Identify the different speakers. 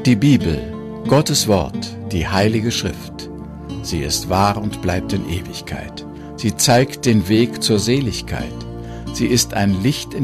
Speaker 1: Die Bibel, Gottes Wort, die Heilige Schrift. Sie ist wahr und bleibt in Ewigkeit. Sie zeigt den Weg zur Seligkeit. Sie ist ein Licht in